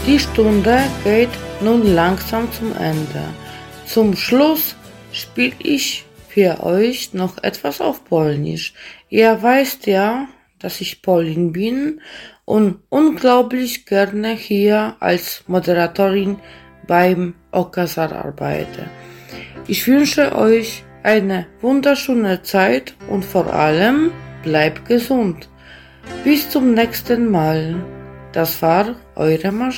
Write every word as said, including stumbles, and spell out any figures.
Die Stunde geht nun langsam zum Ende. Zum Schluss spiele ich für euch noch etwas auf Polnisch. Ihr wisst ja, dass ich Polin bin und unglaublich gerne hier als Moderatorin beim Okazar arbeite. Ich wünsche euch eine wunderschöne Zeit und vor allem bleibt gesund. Bis zum nächsten Mal. Das war eure Marzena.